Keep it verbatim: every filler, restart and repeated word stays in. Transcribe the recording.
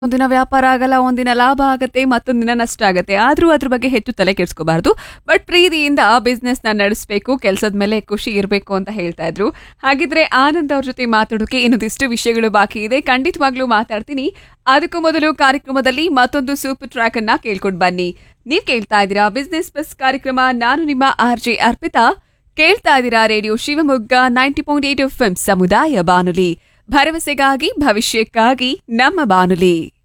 ಒಂದಿನ ವ್ಯಾಪಾರ ಆಗಲ್ಲ, ಒಂದಿನ ಲಾಭ ಆಗತ್ತೆ, ಮತ್ತೊಂದಿನ ನಷ್ಟ ಆಗತ್ತೆ. ಆದ್ರೂ ಅದ್ರ ಬಗ್ಗೆ ಹೆಚ್ಚು ತಲೆ ಕೆಡಿಸ್ಕೋಬಾರ್ದು. ಬಟ್ ಪ್ರೀತಿಯಿಂದ ಬಿಸ್ನೆಸ್ ನ ನಡೆಸಬೇಕು, ಕೆಲಸದ ಮೇಲೆ ಖುಷಿ ಇರಬೇಕು ಅಂತ ಹೇಳ್ತಾ ಇದ್ರು. ಹಾಗಿದ್ರೆ ಆನಂದ್ ಅವ್ರ ಜೊತೆ ಮಾತಾಡೋಕೆ ಇನ್ನೊಂದಿಷ್ಟು ವಿಷಯಗಳು ಬಾಕಿ ಇದೆ, ಖಂಡಿತವಾಗ್ಲೂ ಮಾತಾಡ್ತೀನಿ. ಅದಕ್ಕೂ ಮೊದಲು ಕಾರ್ಯಕ್ರಮದಲ್ಲಿ ಮತ್ತೊಂದು ಸೂಪರ್ ಟ್ರ್ಯಾಕ್ ಅನ್ನ ಕೇಳ್ಕೊಂಡು ಬನ್ನಿ. ನೀವ್ ಕೇಳ್ತಾ ಇದ್ದೀರಾ ಬಿಸ್ನೆಸ್ ಬಸ್ ಕಾರ್ಯಕ್ರಮ. ನಾನು ನಿಮ್ಮ ಆರ್ ಜೆ ಅರ್ಪಿತಾ. ಕೇಳ್ತಾ ಇದ್ದೀರಾ radio Shivamogga ninety point eight F M ಸಮುದಾಯ ಬಾನುಲಿ, ಭರವಸೆಗಾಗಿ ಭವಿಷ್ಯಕ್ಕಾಗಿ ನಮ್ಮ ಬಾನುಲಿ.